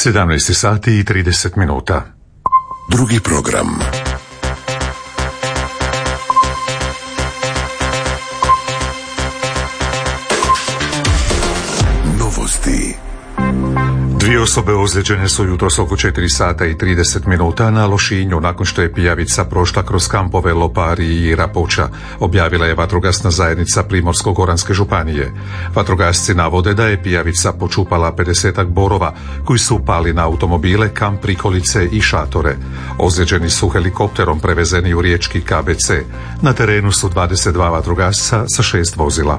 17 sati i 30 minuta. Drugi program. Novosti. Dvije osobe ozlijeđene su jutros oko 4 sata i 30 minuta na Lošinju nakon što je pijavica prošla kroz kampove Lopari i Rapoča, objavila je vatrogasna zajednica Primorsko-goranske županije. Vatrogasci navode da je pijavica počupala 50-ak borova koji su pali na automobile, kamp prikolice i šatore. Ozlijeđeni su helikopterom prevezeni u riječki KBC. Na terenu su 22 vatrogasca sa 6 vozila.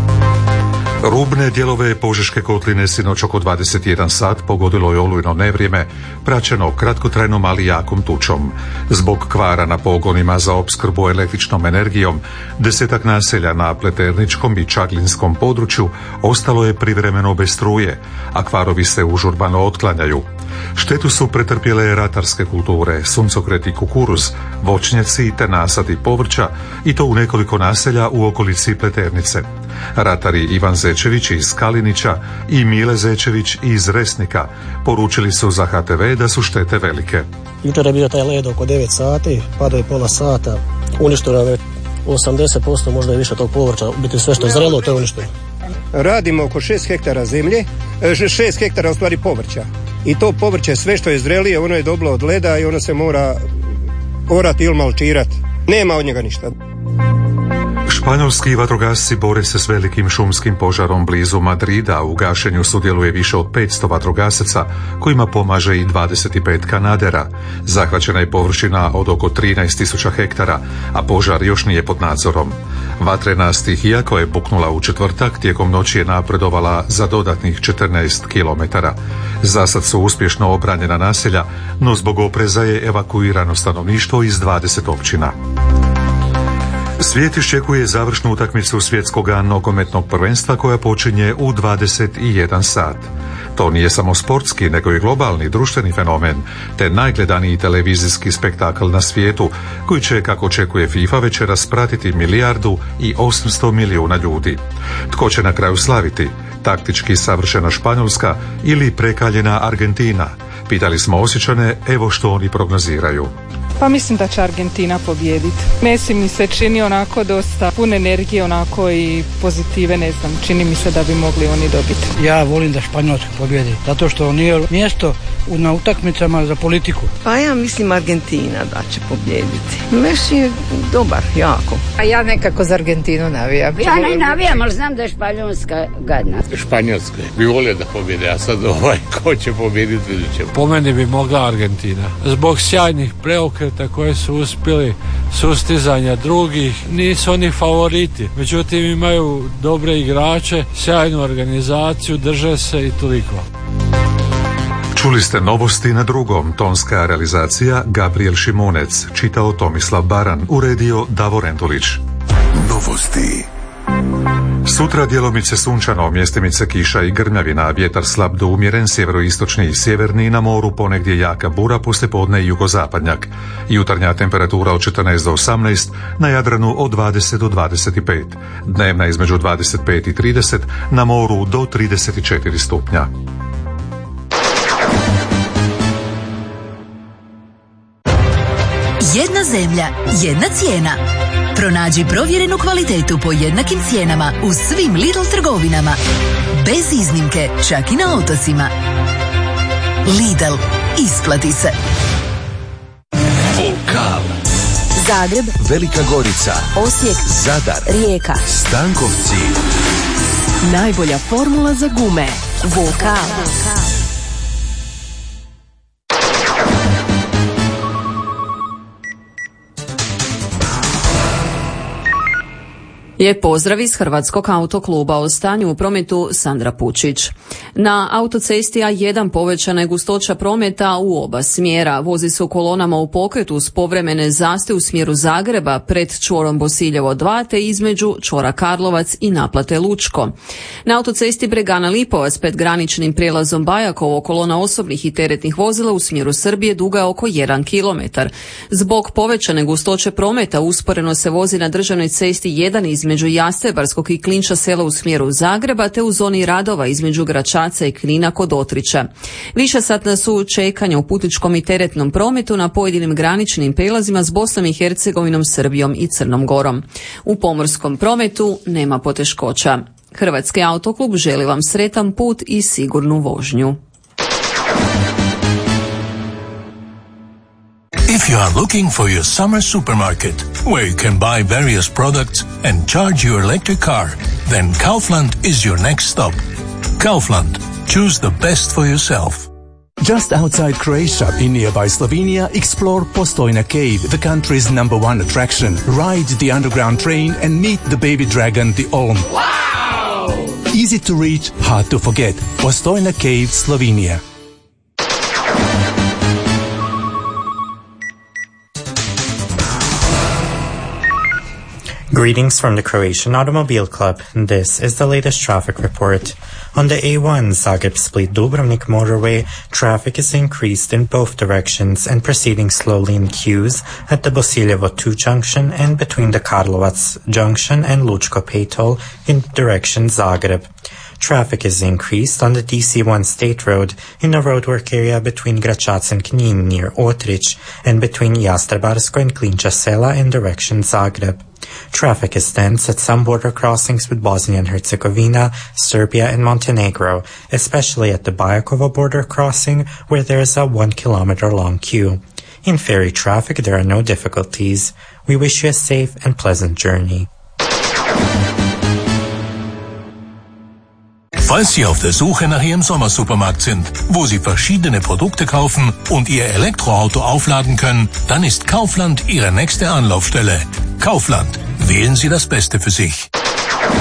Rubne dijelove Požeške kotline sinoć oko 21 sat pogodilo je olujno nevrijeme, praćeno kratkotrajnom ali jakom tučom. Zbog kvara na pogonima za opskrbu električnom energijom, 10-ak naselja na Pleterničkom i Čaglinskom području ostalo je privremeno bez struje, a kvarovi se užurbano otklanjaju. Štetu su pretrpjele ratarske kulture, suncokret i kukuruz, voćnjaci te nasadi povrća, i to u nekoliko naselja u okolici Pleternice. Ratari Ivan Zečević iz Kalinića i Mile Zečević iz Resnika poručili su za HTV da su štete velike. Jučer je bio taj led oko 9 sati, padao je pola sata, uništeno je 80%, možda i više tog povrća, biti sve što je zrelo, to je uništeno. Radimo oko 6 hektara zemlje, 6 hektara u stvari povrća. I to povrće, sve što je zrelije, ono je dobilo od leda i ono se mora orati ili malčirati. Nema od njega ništa. Španjolski vatrogasci bore se s velikim šumskim požarom blizu Madrida. U gašenju sudjeluje više od 500 vatrogasaca, kojima pomaže i 25 kanadera. Zahvaćena je površina od oko 13.000 hektara, a požar još nije pod nadzorom. Vatrena stihija koja je buknula u četvrtak tijekom noći je napredovala za dodatnih 14 kilometara. Zasad su uspješno obranjena naselja, no zbog opreza je evakuirano stanovništvo iz 20 općina. Svijet iščekuje završnu utakmicu svjetskog nogometnog prvenstva koja počinje u 21 sat. To nije samo sportski, nego i globalni društveni fenomen, te najgledaniji televizijski spektakl na svijetu, koji će, kako očekuje FIFA, večeras pratiti 1,8 milijardi ljudi. Tko će na kraju slaviti? Taktički savršena Španjolska ili prekaljena Argentina? Pitali smo Osječane, evo što oni prognoziraju. Pa mislim da će Argentina pobijediti. Messi mi se čini onako dosta pun energije, onako i pozitive, ne znam, čini mi se da bi mogli oni dobiti. Ja volim da Španjolska pobjedi, zato što nije mjesto na utakmicama za politiku. Pa ja mislim Argentina da će pobijediti. Messi je dobar, jako. A ja nekako za Argentinu navijam. Ja ne navijam, ali znam da je Španjolska gadna. Španjolska bi volio da pobjede, a sad ko će pobjediti vidjet ćemo. Po meni bi mogla Argentina. Zbog sjajnih preokreta koje su uspjeli, sustizanja drugih, nisu oni favoriti. Međutim, imaju dobre igrače, sjajnu organizaciju, drže se i toliko. Čuli ste novosti na drugom. Tonska realizacija Gabriel Šimunec, čitao Tomislav Baran, uredio Davor Endulić. Novosti. Sutra djelomice sunčano, mjestimice kiša i grmljavina, vjetar slab do umjeren, sjeveroistočni i sjeverni, na moru ponegdje jaka bura, poslijepodne i jugozapadnjak. Jutarnja temperatura od 14 do 18, na Jadranu od 20 do 25. Dnevna između 25 i 30, na moru do 34 stupnja. Jedna zemlja, jedna cijena. Pronađi provjerenu kvalitetu po jednakim cijenama u svim Lidl trgovinama. Bez iznimke, čak i na otocima. Lidl, isplati se. Vokal. Zagreb, Velika Gorica, Osijek, Zadar, Rijeka, Stankovci. Najbolja formula za gume. Vokal. Lijep pozdrav iz Hrvatskog autokluba. O stanju u prometu Sandra Pučić. Na autocesti A1 povećana je gustoća prometa u oba smjera. Vozi se u kolonama u pokretu uz povremene zastoje u smjeru Zagreba pred čvorom Bosiljevo 2 te između čvora Karlovac i naplate Lučko. Na autocesti Bregana Lipovac pred graničnim prijelazom Bajakovo kolona osobnih i teretnih vozila u smjeru Srbije duga je oko 1 km. Zbog povećane gustoće prometa usporeno se vozi na državnoj cesti 1 između između Jastrebarskog i Klinča sela u smjeru Zagreba te u zoni radova između Gračaca i Knina kod Otrića. Višesatna su čekanja u putničkom i teretnom prometu na pojedinim graničnim prijelazima s Bosnom i Hercegovinom, Srbijom i Crnom Gorom. U pomorskom prometu nema poteškoća. Hrvatski autoklub želi vam sretan put i sigurnu vožnju. If you are looking for your summer supermarket, where you can buy various products and charge your electric car, then Kaufland is your next stop. Kaufland. Choose the best for yourself. Just outside Croatia, in nearby Slovenia, explore Postojna Cave, the country's #1 attraction. Ride the underground train and meet the baby dragon, the Olm. Wow! Easy to reach, hard to forget. Postojna Cave, Slovenia. Greetings from the Croatian Automobile Club. This is the latest traffic report. On the A1 Zagreb-Split-Dubrovnik motorway, traffic is increased in both directions and proceeding slowly in queues at the Bosiljevo 2 junction and between the Karlovac junction and Lučko Pejtol in direction Zagreb. Traffic is increased on the DC1 State Road in the roadwork area between Gračac and Knin near Otrich and between Jastrebarsko and Klinča Sela in direction Zagreb. Traffic is dense at some border crossings with Bosnia and Herzegovina, Serbia and Montenegro, especially at the Bajakovo border crossing where there is a 1 kilometer long queue. In ferry traffic there are no difficulties. We wish you a safe and pleasant journey. Falls Sie auf der Suche nach Ihrem Sommersupermarkt sind, wo Sie verschiedene Produkte kaufen und Ihr Elektroauto aufladen können, dann ist Kaufland Ihre nächste Anlaufstelle. Kaufland. Wählen Sie das Beste für sich.